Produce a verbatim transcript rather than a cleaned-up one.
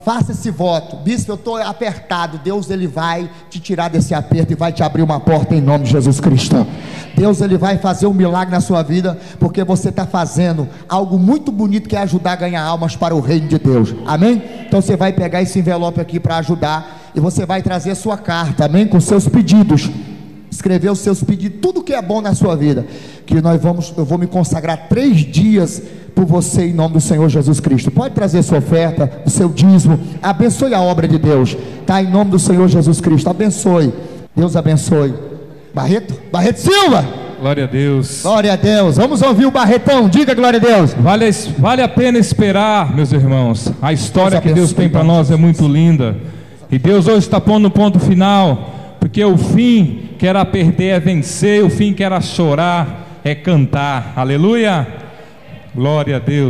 Faça esse voto. Bispo, eu estou apertado. Deus, ele vai te tirar desse aperto e vai te abrir uma porta em nome de Jesus Cristo. Deus, ele vai fazer um milagre na sua vida, porque você está fazendo algo muito bonito, que é ajudar a ganhar almas para o reino de Deus. Amém? Então você vai pegar esse envelope aqui para ajudar, e você vai trazer a sua carta, amém? Com seus pedidos, escrever os seus pedidos, tudo que é bom na sua vida, que nós vamos, eu vou me consagrar três dias por você em nome do Senhor Jesus Cristo. Pode trazer sua oferta, o seu dízimo, abençoe a obra de Deus, tá? Em nome do Senhor Jesus Cristo, abençoe, Deus abençoe. Barreto, Barreto Silva, glória a Deus, glória a Deus. Vamos ouvir o Barretão, diga glória a Deus. Vale, vale a pena esperar, meus irmãos. A história Deus que Deus tem para nós é muito linda, e Deus hoje está pondo o ponto final, porque o fim que era perder é vencer, o fim que era chorar é cantar. Aleluia, glória a Deus.